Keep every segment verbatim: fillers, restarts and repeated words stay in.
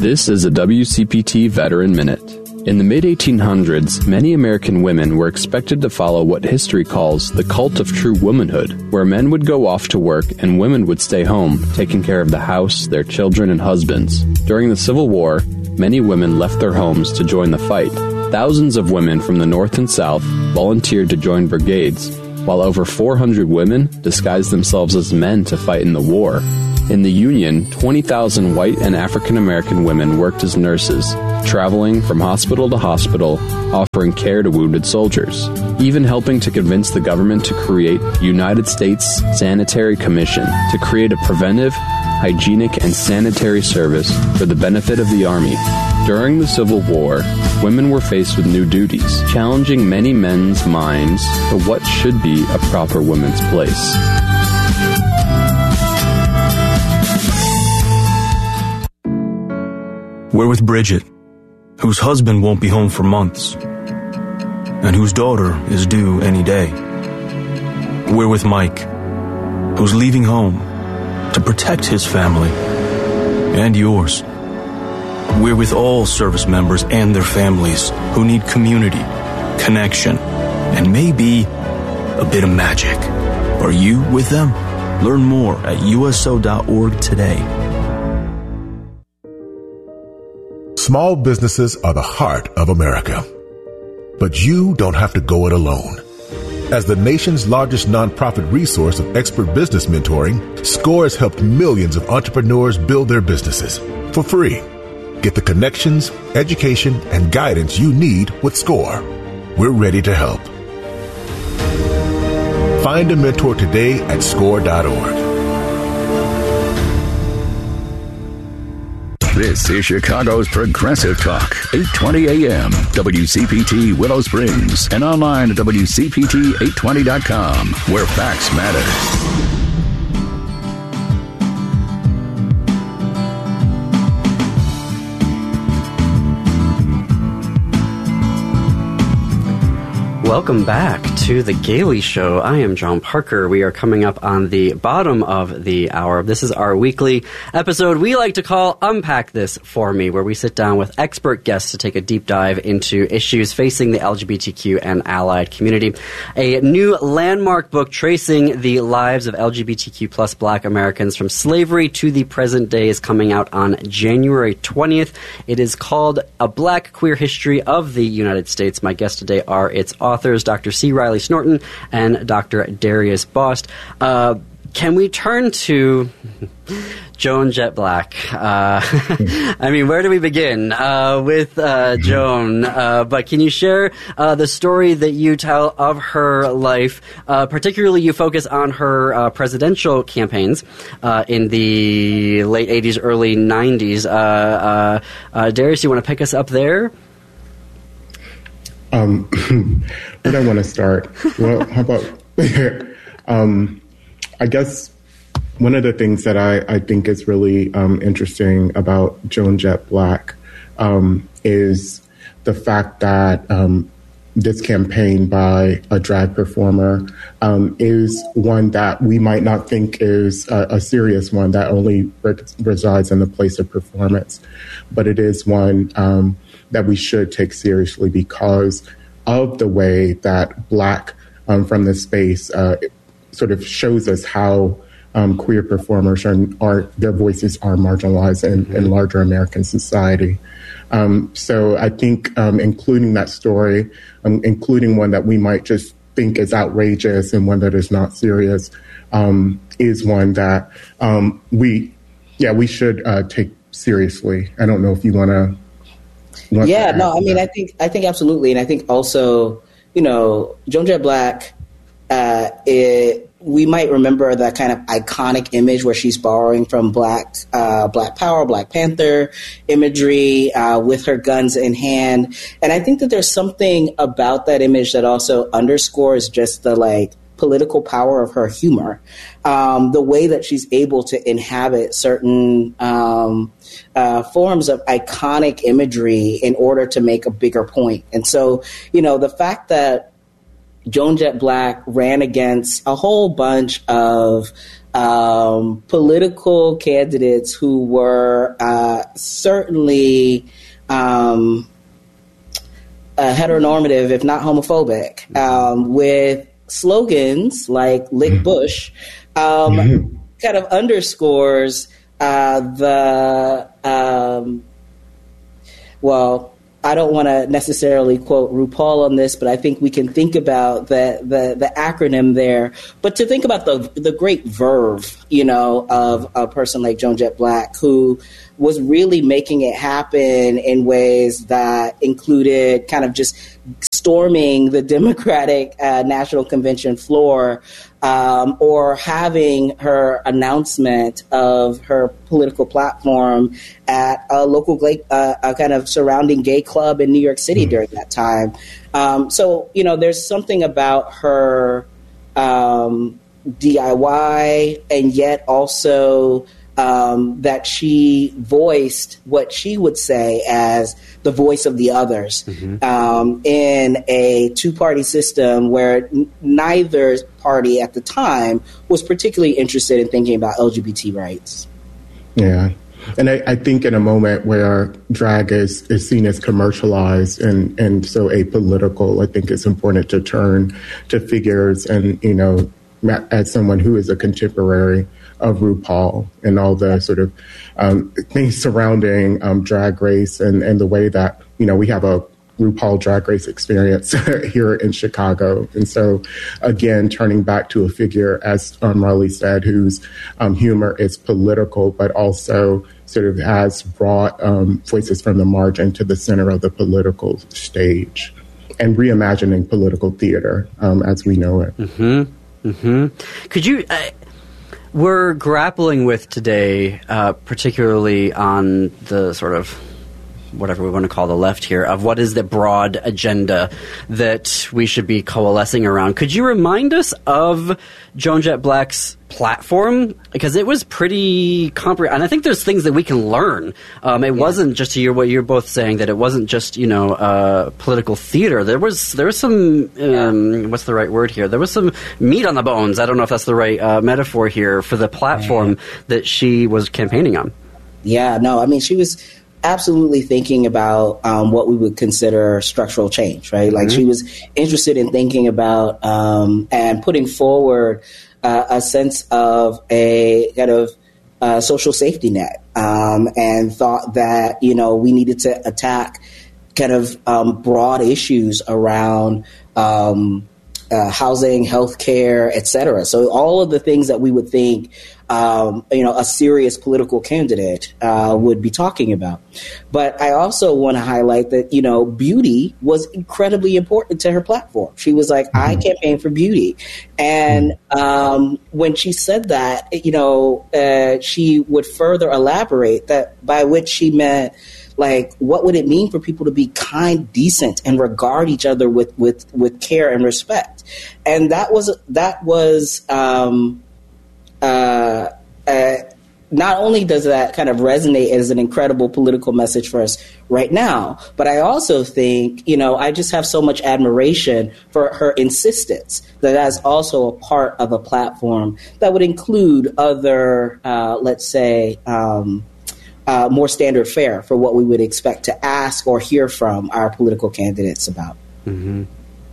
This is a W C P T Veteran Minute. In the mid eighteen hundreds, many American women were expected to follow what history calls the cult of true womanhood, where men would go off to work and women would stay home, taking care of the house, their children, and husbands. During the Civil War, many women left their homes to join the fight. Thousands of women from the North and South volunteered to join brigades, while over four hundred women disguised themselves as men to fight in the war. In the Union, twenty thousand white and African American women worked as nurses, traveling from hospital to hospital, offering care to wounded soldiers, even helping to convince the government to create United States Sanitary Commission to create a preventive, hygienic, and sanitary service for the benefit of the Army. During the Civil War, women were faced with new duties, challenging many men's minds for what should be a proper woman's place. We're with Bridget, whose husband won't be home for months, and whose daughter is due any day. We're with Mike, who's leaving home to protect his family and yours. We're with all service members and their families who need community, connection, and maybe a bit of magic. Are you with them? Learn more at U S O dot org today. Small businesses are the heart of America. But you don't have to go it alone. As the nation's largest nonprofit resource of expert business mentoring, SCORE has helped millions of entrepreneurs build their businesses for free. Get the connections, education, and guidance you need with SCORE. We're ready to help. Find a mentor today at score dot org. This is Chicago's Progressive Talk, eight twenty A M, W C P T Willow Springs, and online at W C P T eight twenty dot com, where facts matter. Welcome back to The Gailey Show. I am John Parker. We are coming up on the bottom of the hour. This is our weekly episode we like to call Unpack This For Me, where we sit down with expert guests to take a deep dive into issues facing the L G B T Q and allied community. A new landmark book tracing the lives of L G B T Q plus Black Americans from slavery to the present day is coming out on January twentieth. It is called A Black Queer History of the United States. My guests today are its authors, Doctor C. Riley Snorton and Doctor Darius Bost. Uh, can we turn to Joan Jett Black? Uh, I mean, where do we begin uh, with uh, Joan? Uh, but can you share uh, the story that you tell of her life? Uh, particularly, you focus on her uh, presidential campaigns uh, in the late eighties, early nineties. Uh, uh, uh, Darius, you want to pick us up there? Um, where do I want to start? Well, how about, um, I guess one of the things that I, I think is really um, interesting about Joan Jett Black um, is the fact that um, this campaign by a drag performer um, is one that we might not think is a, a serious one that only re- resides in the place of performance, but it is one um, that we should take seriously because of the way that Black um, from this space uh, sort of shows us how um, queer performers are, are their voices are marginalized in, mm-hmm. in larger American society. Um, so I think um, including that story, um, including one that we might just think is outrageous and one that is not serious, um, is one that um, we, yeah, we should uh, take seriously. I don't know if you want to. Yeah, no, I mean, I think I think absolutely, and I think also, you know, Joan Jett Black, uh, it, we might remember that kind of iconic image where she's borrowing from Black uh, Black Power, Black Panther imagery uh, with her guns in hand, and I think that there's something about that image that also underscores just the like political power of her humor, um, the way that she's able to inhabit certain um, uh, forms of iconic imagery in order to make a bigger point. And so, you know, the fact that Joan Jett Black ran against a whole bunch of um, political candidates who were uh, certainly um, uh, heteronormative, if not homophobic, um, with slogans like "Lick Bush," um, mm-hmm. kind of underscores uh, the um, well. I don't want to necessarily quote RuPaul on this, but I think we can think about the, the, the acronym there. But to think about the the great verve, you know, of a person like Joan Jett Black, who was really making it happen in ways that included kind of just storming the Democratic uh, National Convention floor, um, or having her announcement of her political platform at a local uh, a kind of surrounding gay club in New York City mm-hmm. during that time. Um, so, you know, there's something about her um, D I Y, and yet also um, that she voiced what she would say as the voice of the others mm-hmm. um, in a two-party system where n- neither party at the time was particularly interested in thinking about L G B T rights. Yeah. And I, I think in a moment where drag is, is seen as commercialized and, and so apolitical, I think it's important to turn to figures and, you know, as someone who is a contemporary of RuPaul and all the sort of um, things surrounding um, Drag Race and, and the way that, you know, we have a RuPaul Drag Race experience here in Chicago. And so, again, turning back to a figure, as um, Riley said, whose um, humor is political, but also sort of has brought um, voices from the margin to the center of the political stage and reimagining political theater um, as we know it. Mm-hmm. Mm-hmm. Could you... Uh, we're grappling with today, uh, particularly on the sort of whatever we want to call the left here, of what is the broad agenda that we should be coalescing around. Could you remind us of Joan Jett Black's platform? Because it was pretty comprehensive, and I think there's things that we can learn. Um, it yeah. wasn't just to your, what you're both saying, that it wasn't just, you know, uh, political theater. There was there was some, um, yeah. what's the right word here? There was some meat on the bones. I don't know if that's the right uh, metaphor here for the platform yeah. that she was campaigning on. Yeah, no, I mean, she was absolutely thinking about um, what we would consider structural change, right? Like mm-hmm. she was interested in thinking about um, and putting forward uh, a sense of a kind of uh, social safety net, um, and thought that, you know, we needed to attack kind of um, broad issues around um, uh, housing, healthcare, et cetera. So all of the things that we would think Um, you know, a serious political candidate uh, would be talking about. But I also want to highlight that, you know, beauty was incredibly important to her platform. She was like, mm-hmm. I campaign for beauty. And um, when she said that, you know, uh, she would further elaborate that, by which she meant, like, what would it mean for people to be kind, decent, and regard each other with, with, with care and respect? And that was, that was, um, Uh, uh, not only does that kind of resonate as an incredible political message for us right now, but I also think, you know, I just have so much admiration for her insistence that that's also a part of a platform that would include other, uh, let's say, um, uh, more standard fare for what we would expect to ask or hear from our political candidates about. Mm-hmm.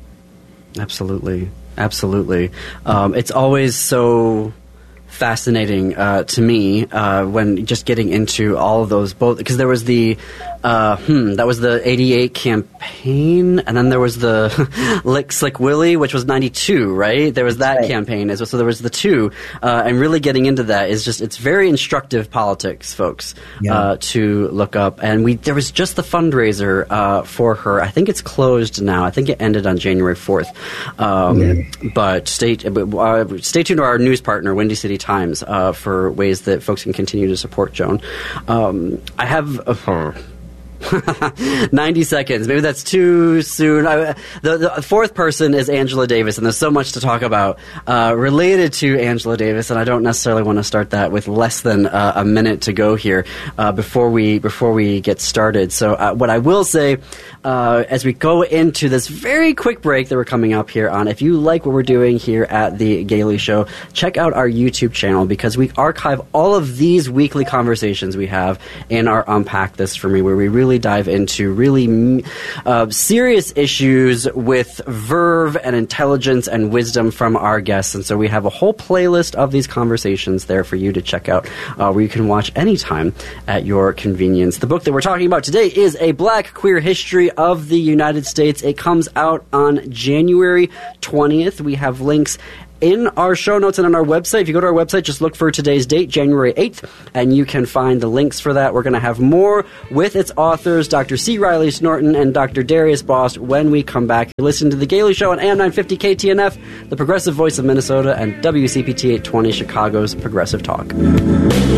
Absolutely. Absolutely. Um, it's always so fascinating uh, to me uh, when just getting into all of those, both because there was the uh, hmm that was the eighty-eight campaign, and then there was the Lick Slick Willie, which was ninety-two, right? There was that right. campaign as well. So there was the two, uh, and really getting into that is just, it's very instructive politics, folks, yeah. uh, to look up. And we there was just the fundraiser uh, for her. I think it's closed now. I think it ended on January fourth. Um, yeah. But stay uh, stay tuned to our news partner, Windy City Times, uh, for ways that folks can continue to support Joan. Um, I have. Uh, ninety seconds. Maybe that's too soon. I, the, the fourth person is Angela Davis, and there's so much to talk about uh, related to Angela Davis, and I don't necessarily want to start that with less than uh, a minute to go here uh, before we before we get started. So uh, what I will say uh, as we go into this very quick break that we're coming up here on, if you like what we're doing here at the Gailey Show, check out our YouTube channel, because we archive all of these weekly conversations we have in our Unpack This For Me, where we really dive into really uh, serious issues with verve and intelligence and wisdom from our guests. And so we have a whole playlist of these conversations there for you to check out, uh, where you can watch anytime at your convenience. The book that we're talking about today is A Black Queer History of the United States. It comes out on January twentieth. We have links in our show notes and on our website. If you go to our website, just look for today's date, January eighth, and you can find the links for that. We're going to have more with its authors, Doctor C. Riley Snorton and Doctor Darius Bost, when we come back. You're listening to The Gailey Show on A M nine fifty K T N F, the progressive voice of Minnesota, and W C P T eight twenty, Chicago's Progressive Talk.